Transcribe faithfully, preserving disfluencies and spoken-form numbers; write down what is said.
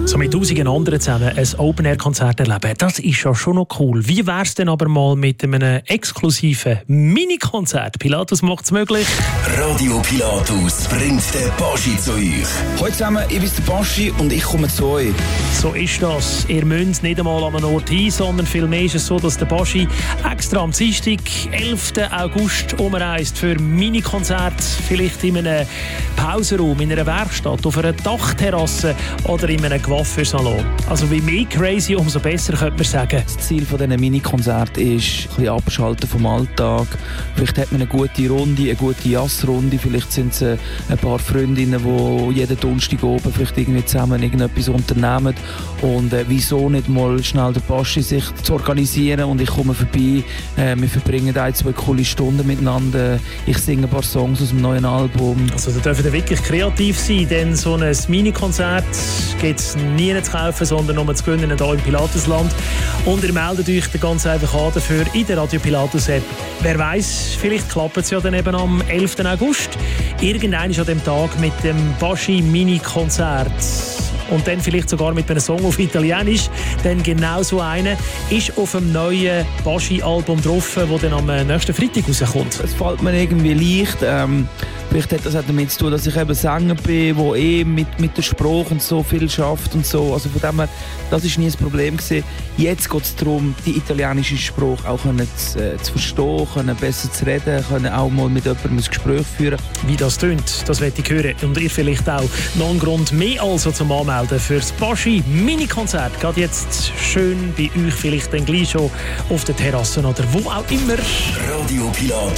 So mit tausenden anderen zusammen ein Open-Air-Konzert erleben, das ist ja schon noch cool. Wie wäre es denn aber mal mit einem exklusiven Mini-Konzert? Pilatus macht es möglich. Radio Pilatus bringt den Baschi zu euch. Hallo zusammen, ich bin der Baschi und ich komme zu euch. So ist das. Ihr müsst nicht einmal an einen Ort hin, sondern vielmehr ist es so, dass der Baschi extra am Dienstag, elften August, umreist für Mini-Konzert. Vielleicht in einem Pausenraum, in einer Werkstatt, auf einer Dachterrasse oder in einem Coiffeursalon. Also wie mehr crazy, umso besser, könnte man sagen. Das Ziel von diesen Mini-Konzerten ist, ein bisschen abschalten vom Alltag. Vielleicht hat man eine gute Runde, eine gute Jazzrunde. Vielleicht sind es ein paar Freundinnen, die jeden Donnerstag oben vielleicht irgendwie zusammen irgendetwas unternehmen. Und äh, wieso nicht mal schnell der Baschi sich zu organisieren und ich komme vorbei. Äh, wir verbringen ein, zwei coole Stunden miteinander. Ich singe ein paar Songs aus dem neuen Album. Also da dürfen wir wirklich kreativ sein, denn so ein Mini-Konzert gibt es nie zu kaufen, sondern nur zu gewinnen hier im Pilatusland. Und ihr meldet euch dann ganz einfach an dafür in der Radio Pilatus App. Wer weiss, vielleicht klappt es ja dann eben am elften August. Irgendwann ist an dem Tag mit dem Baschi Mini-Konzert. Und dann vielleicht sogar mit einem Song auf Italienisch. Denn genau so einer ist auf dem neuen Baschi-Album drauf, das dann am nächsten Freitag rauskommt. Es fällt mir irgendwie leicht. Ähm, vielleicht hat das auch damit zu tun, dass ich eben Sänger bin, der eh mit, mit der Sprache und so viel schafft und so. Also von dem her, das war nie ein Problem gewesen. Jetzt geht es darum, die italienische Sprache auch können zu, äh, zu verstehen, können besser zu reden, können auch mal mit jemandem ein Gespräch führen. Wie das tönt, das möchte ich hören. Und ihr vielleicht auch. Noch ein Grund mehr also zum Anmelden für das Baschi Mini-Konzert. Geht jetzt schön bei euch, vielleicht dann gleich schon auf der Terrasse oder wo auch immer. Radio Pilatus.